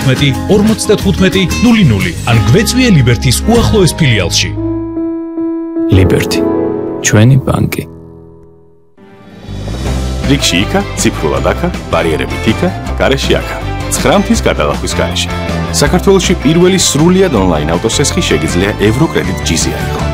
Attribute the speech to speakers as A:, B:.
A: 00 ან გვეწვიე ლიბერთის უახლოეს ფილიალში.
B: ლიბერთი, ჩვენი ბანკი.
C: რიგში იქა, ციფრულად აქა, ბარიერებით იქა, გარეში აქა. 9 მთის გადალახვის გარეშე. საქართველოში პირველი სრულიად ონლაინ ავტოსესხი შეგიძლია ევროკრედიტ ჯიზი აიღო.